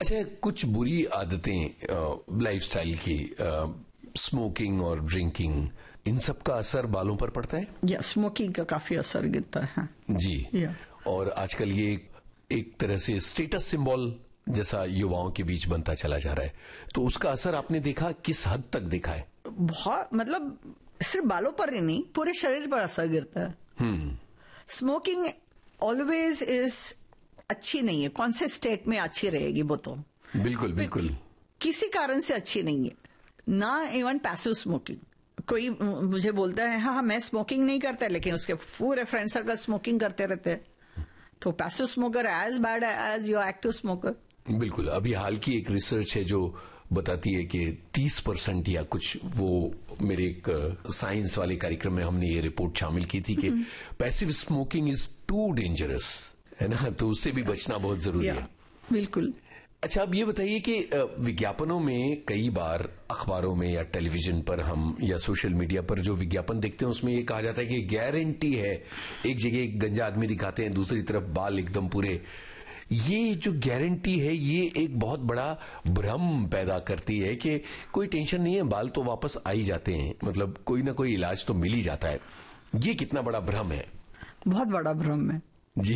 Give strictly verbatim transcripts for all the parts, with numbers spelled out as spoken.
अच्छा, कुछ बुरी आदतें लाइफस्टाइल की, स्मोकिंग और ड्रिंकिंग, इन सब का असर बालों पर पड़ता है? या स्मोकिंग का काफी असर गिरता है जी। या। और आजकल ये एक तरह से स्टेटस सिंबल जैसा युवाओं के बीच बनता चला जा रहा है, तो उसका असर आपने देखा, किस हद तक देखा है? बहुत, मतलब सिर्फ बालों पर ही नहीं, पूरे शरीर पर असर गिरता है। हम्म स्मोकिंग ऑलवेज इज अच्छी नहीं है। कौन से स्टेट में अच्छी रहेगी वो तो बिल्कुल बिल्कुल किसी कारण से अच्छी नहीं है ना। इवन पैसिव स्मोकिंग, कोई मुझे बोलता है हाँ हाँ मैं स्मोकिंग नहीं करता, लेकिन उसके पूरे फ्रेंड सर्कल स्मोकिंग करते रहते हैं, तो passive smoker as bad as your active smoker. बिल्कुल। अभी हाल की एक रिसर्च है जो बताती है कि तीस परसेंट या कुछ, वो मेरे एक साइंस वाले कार्यक्रम में हमने ये रिपोर्ट शामिल की थी कि passive smoking is too dangerous, है ना, तो उससे भी बचना बहुत जरूरी है। बिल्कुल। अच्छा, अब ये बताइए कि विज्ञापनों में कई बार अखबारों में या टेलीविजन पर हम या सोशल मीडिया पर जो विज्ञापन देखते हैं उसमें ये कहा जाता है कि गारंटी है, एक जगह एक गंजा आदमी दिखाते हैं, दूसरी तरफ बाल एकदम पूरे। ये जो गारंटी है ये एक बहुत बड़ा भ्रम पैदा करती है कि कोई टेंशन नहीं है, बाल तो वापस आ ही जाते हैं, मतलब कोई ना कोई इलाज तो मिल ही जाता है। ये कितना बड़ा भ्रम है? बहुत बड़ा भ्रम है जी।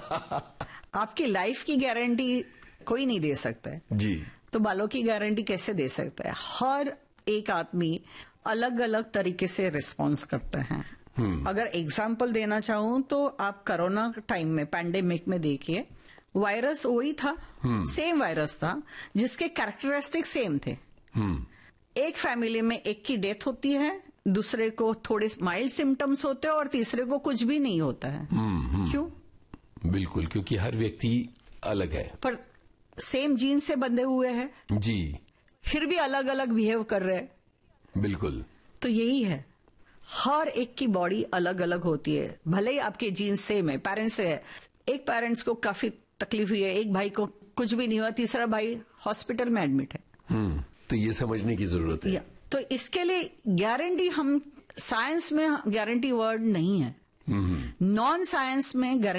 आपकी लाइफ की गारंटी कोई नहीं दे सकता है जी, तो बालों की गारंटी कैसे दे सकता है? हर एक आदमी अलग अलग तरीके से रिस्पॉन्स करते हैं। अगर एग्जाम्पल देना चाहूं तो आप कोरोना टाइम में, पैंडेमिक में देखिए, वायरस वही था, सेम वायरस था जिसके कैरेक्टरिस्टिक सेम थे। एक फैमिली में एक की डेथ होती है, दूसरे को थोड़े माइल्ड सिम्टम्स होते हैं और तीसरे को कुछ भी नहीं होता है। क्यों? बिल्कुल, क्योंकि हर व्यक्ति अलग है, पर सेम जीन से बंधे हुए हैं जी, फिर भी अलग अलग बिहेव कर रहे हैं। बिल्कुल। तो यही है, हर एक की बॉडी अलग अलग होती है, भले ही आपके जीन सेम है, पेरेंट्स से है। एक पेरेंट्स को काफी तकलीफ हुई है, एक भाई को कुछ भी नहीं हुआ, तीसरा भाई हॉस्पिटल में एडमिट है। हम्म तो ये समझने की जरूरत है। तो इसके लिए गारंटी, हम साइंस में गारंटी वर्ड नहीं है, नॉन साइंस में गारंटी